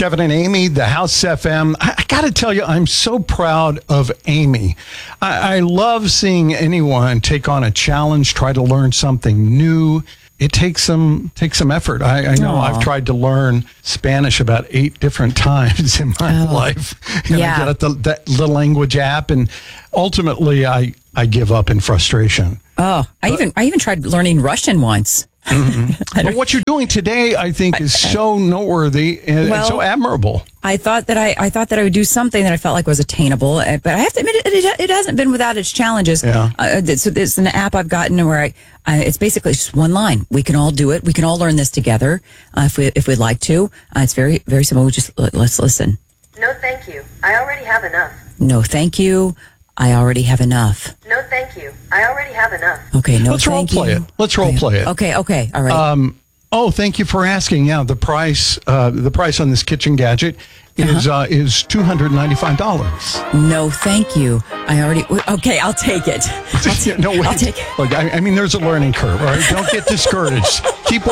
Kevin and Amy, the House FM. I got to tell you, I'm so proud of Amy. I love seeing anyone take on a challenge, try to learn something new. It takes some effort. I know I've tried to learn Spanish about 8 different times in my life. And I get that little language app, and ultimately I give up in frustration. Oh, I even tried learning Russian once. But what you're doing today, I think, is so noteworthy and so admirable. I thought that I would do something that I felt like was attainable, but I have to admit it hasn't been without its challenges. Yeah. So it's an app I've gotten where it's basically just one line. We can all do it. We can all learn this together if we'd like to. It's very, very simple. Let's listen. No, thank you. I already have enough. No, thank you. I already have enough. No, thank you. I already have enough. Okay, no, Let's thank role play you. it. Let's role play it. Okay, all right. Thank you for asking. Yeah, the price on this kitchen gadget is $295. No, thank you. Okay, I'll take it. No, wait. I'll take it. Look, I mean, there's a learning curve. All right, don't get discouraged. Keep